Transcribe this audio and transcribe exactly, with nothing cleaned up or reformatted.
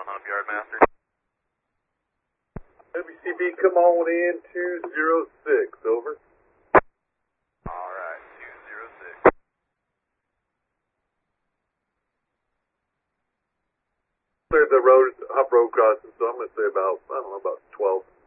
Hump Yard Master. W C B, come on in, two zero six, over. Alright, two zero six. Cleared the road, Hump Road crossing, so I'm going to say about, I don't know, about twelve.